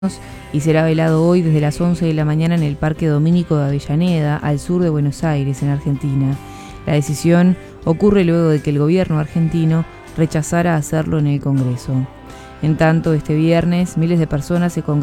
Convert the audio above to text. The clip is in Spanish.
y será velado hoy desde las 11 de la mañana en el Parque Domínico de Avellaneda, al sur de Buenos Aires, en Argentina. La decisión ocurre luego de que el gobierno argentino rechazara hacerlo en el Congreso. En tanto, este viernes, miles de personas se congregaron